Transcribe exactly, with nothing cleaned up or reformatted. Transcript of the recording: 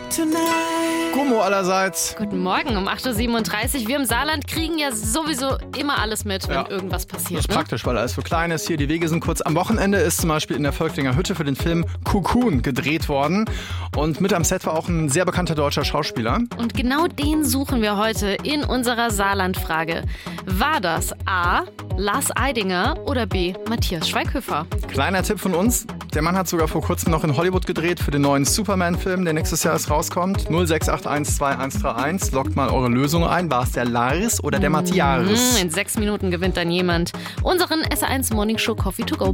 Gummo allerseits. Guten Morgen um acht Uhr siebenunddreißig. Wir im Saarland kriegen ja sowieso immer alles mit, wenn Ja. irgendwas passiert. Das ist ne? praktisch, weil alles so klein ist. Hier, die Wege sind kurz. Am Wochenende ist zum Beispiel in der Völklinger Hütte für den Film Cocoon gedreht worden. Und mit am Set war auch ein sehr bekannter deutscher Schauspieler. Und genau den suchen wir heute in unserer Saarland-Frage. War das A. Lars Eidinger oder B. Matthias Schweighöfer? Kleiner Tipp von uns. Der Mann hat sogar vor kurzem noch in Hollywood gedreht für den neuen Superman-Film, der nächstes Jahr erst rauskommt. null sechs acht eins zwei eins drei eins. Loggt mal eure Lösung ein. War es der Lars oder der Matthias? In sechs Minuten gewinnt dann jemand unseren S R eins Morning Show Coffee to Go